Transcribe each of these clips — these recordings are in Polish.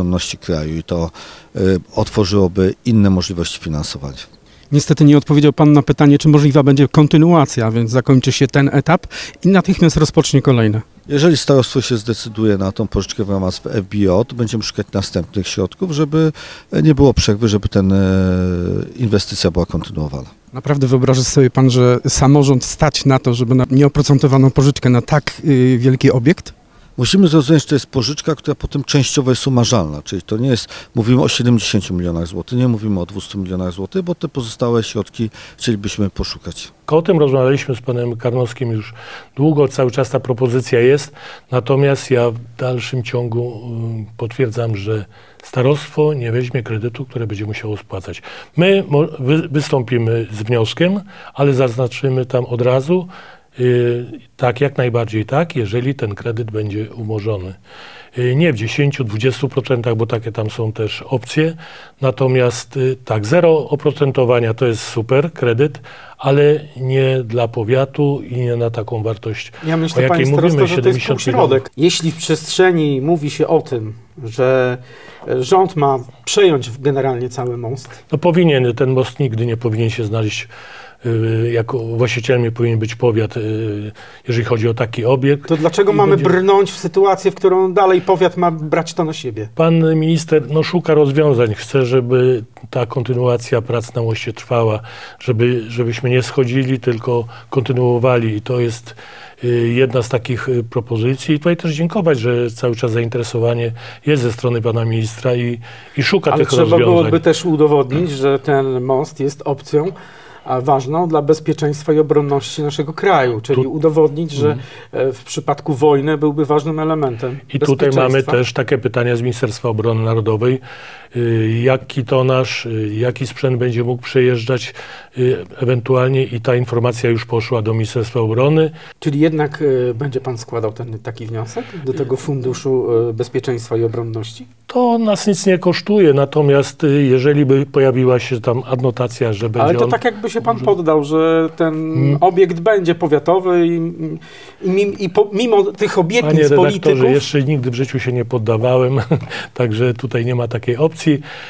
obronności kraju i to otworzyłoby inne możliwości finansowania. Niestety nie odpowiedział Pan na pytanie, czy możliwa będzie kontynuacja, więc zakończy się ten etap i natychmiast rozpocznie kolejne. Jeżeli starostwo się zdecyduje na tą pożyczkę w ramach FBO, to będziemy szukać następnych środków, żeby nie było przerwy, żeby ta inwestycja była kontynuowana. Naprawdę wyobraża sobie Pan, że samorząd stać na to, żeby na nieoprocentowaną pożyczkę na tak wielki obiekt? Musimy zrozumieć, że to jest pożyczka, która potem częściowo jest umarzalna, czyli to nie jest, mówimy o 70 milionach złotych, nie mówimy o 200 milionach złotych, bo te pozostałe środki chcielibyśmy poszukać. O tym rozmawialiśmy z panem Karnowskim już długo, cały czas ta propozycja jest, natomiast ja w dalszym ciągu potwierdzam, że starostwo nie weźmie kredytu, które będzie musiało spłacać. My wystąpimy z wnioskiem, ale zaznaczymy tam od razu, tak, jak najbardziej tak, jeżeli ten kredyt będzie umorzony. Nie w 10-20%, bo takie tam są też opcje. Natomiast tak, 0 oprocentowania to jest super kredyt, ale nie dla powiatu i nie na taką wartość, ja myślę, o jakiej mówimy, że to jest półśrodek. Jeśli w przestrzeni mówi się o tym, że rząd ma przejąć generalnie cały most. No powinien, ten most nigdy nie powinien się znaleźć, jako właścicielem nie powinien być powiat, jeżeli chodzi o taki obiekt. To dlaczego mamy brnąć w sytuację, w którą dalej powiat ma brać to na siebie? Pan minister szuka rozwiązań, chce, żeby ta kontynuacja prac na moście trwała, żebyśmy nie schodzili, tylko kontynuowali i to jest jedna z takich propozycji. I tutaj też dziękować, że cały czas zainteresowanie jest ze strony pana ministra i szuka tych rozwiązań. Ale trzeba byłoby też udowodnić, że ten most jest opcją ważną dla bezpieczeństwa i obronności naszego kraju, czyli udowodnić, że w przypadku wojny byłby ważnym elementem I tutaj mamy też takie pytania z Ministerstwa Obrony Narodowej, jaki tonaż, jaki sprzęt będzie mógł przejeżdżać ewentualnie i ta informacja już poszła do Ministerstwa Obrony. Czyli jednak będzie pan składał taki wniosek do tego Funduszu Bezpieczeństwa i Obronności? To nas nic nie kosztuje, natomiast jeżeli by pojawiła się tam adnotacja, że będzie Ale to tak jakby się pan poddał, że ten obiekt będzie powiatowy i mimo tych obietnic Panie redaktorze, polityków... jeszcze nigdy w życiu się nie poddawałem, także tutaj nie ma takiej opcji.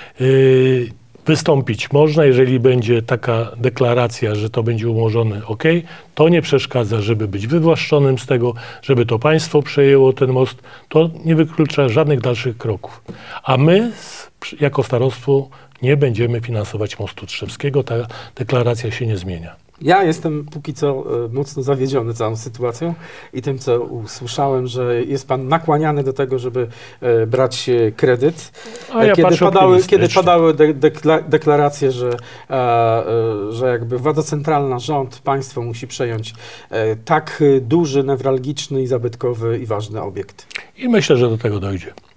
Wystąpić można, jeżeli będzie taka deklaracja, że to będzie umorzone, ok, to nie przeszkadza, żeby być wywłaszczonym z tego, żeby to państwo przejęło ten most, to nie wyklucza żadnych dalszych kroków. A my jako starostwo nie będziemy finansować mostu Tczewskiego, ta deklaracja się nie zmienia. Ja jestem póki co mocno zawiedziony całą sytuacją i tym, co usłyszałem, że jest pan nakłaniany do tego, żeby brać kredyt. Kiedy padały deklaracje, że jakby władza centralna, rząd, państwo musi przejąć tak duży, newralgiczny i zabytkowy i ważny obiekt. I myślę, że do tego dojdzie.